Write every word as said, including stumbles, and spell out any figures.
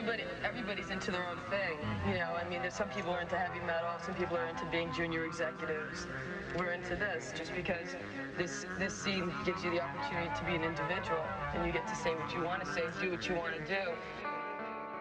everybody, everybody's into their own thing. You know, I mean, there's some people are into heavy metal, some people are into being junior executives. We're into this just because this this scene gives you the opportunity to be an individual, and you get to say what you want to say, do what you want to do.